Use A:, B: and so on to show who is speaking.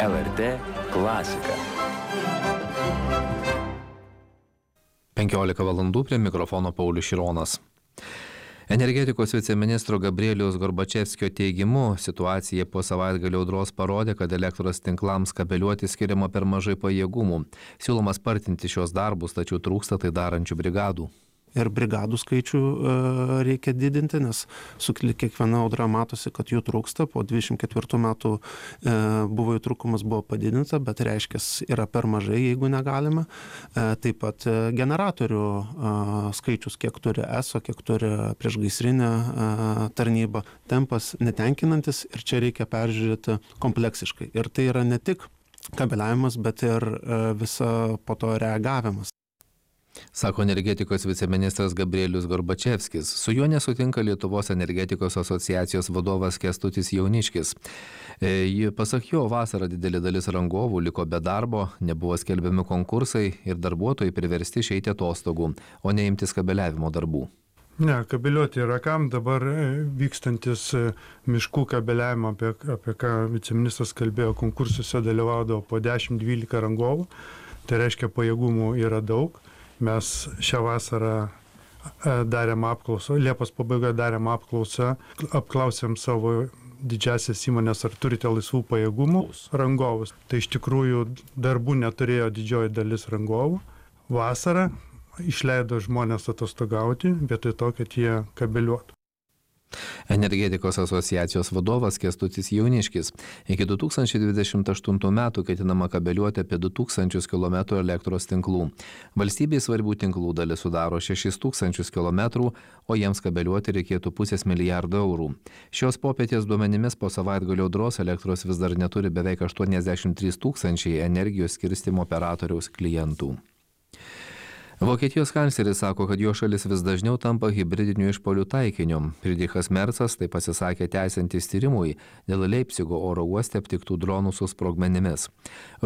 A: LRT klasika.
B: 15 valandų prie mikrofono Paulius Šironas. Energetikos viceministro Gabrieliaus Gorbačevskio teigimu, situacija po savaitgalio audros parodė, kad elektros tinklams kabeliuoti skiriama per mažai pajėgumų. Siūloma spartinti šios darbus, tačiau trūksta tai darančių brigadų.
C: Ir brigadų skaičių reikia didinti, nes su kiekviena audra matosi, kad jų trūksta. Po 24 metų jų trūkumas buvo padidinta, bet reiškia yra per mažai, jeigu negalime. Taip pat generatorių skaičius, kiek turi ESO, kiek turi priešgaisrinė tarnyba, tempas netenkinantis ir čia reikia peržiūrėti kompleksiškai. Ir tai yra ne tik kabeliavimas, bet ir visa po to reagavimas.
B: Sako energetikos viceministras Gabrielius Gorbačevskis. Su juo nesutinka Lietuvos energetikos asociacijos vadovas Kęstutis Jauniškis. Pasak jo, vasarą didelė dalis rangovų liko be darbo, nebuvo skelbiami konkursai ir darbuotojai priversti išeiti atostogų, o neimtis kabeliavimo darbų.
D: Ne, kabeliuoti yra kam, dabar vykstantis miškų kabeliavimo, apie ką viceministras kalbėjo, konkursuose dalyvaudavo po 10-12 rangovų, tai reiškia pajėgumų yra daug. Mes šią vasarą darėm apklausą, Liepos pabaigoje darėm apklausą, apklausėm savo didžiasias įmonės, ar turite laisvų pajėgumų rangovus. Tai iš tikrųjų darbų neturėjo didžioji dalis rangovų. Vasarą išleido žmonės atostogauti, vietoj to, kad jie kabeliuotų.
B: Energetikos asociacijos vadovas Kęstutis Jauniškis. Iki 2028 metų ketinama kabeliuoti apie 2000 km elektros tinklų. Valstybei svarbių tinklų dalis sudaro 6000 km, o jiems kabeliuoti reikėtų $500 milijardo eurų. Šios popietės duomenimis po savaitgalio audros elektros vis dar neturi beveik 83 000 energijos skirstymo operatoriaus klientų. Vokietijos kancleris sako, kad jo šalis vis dažniau tampa hibridinių išpuolių taikiniu. Friedrichas Merzas tai pasisakė tęsiantis tyrimui dėl Leipcigo oro uoste aptiktų dronų su sprogmenimis.